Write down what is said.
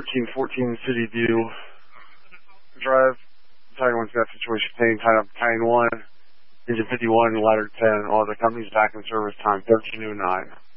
1314 City View Drive. Tiger 1 Staff Situation Pain, tied up Titan 1, engine 51, ladder 10. All the companies back in service, time 1309.